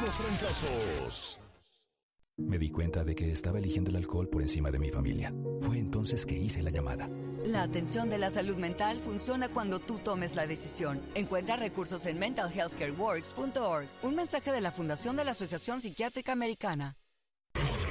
los trancazos. Me di cuenta de que estaba eligiendo el alcohol por encima de mi familia. Fue entonces que hice la llamada. La atención de la salud mental funciona cuando tú tomes la decisión. Encuentra recursos en mentalhealthcareworks.org. Un mensaje de la Fundación de la Asociación Psiquiátrica Americana.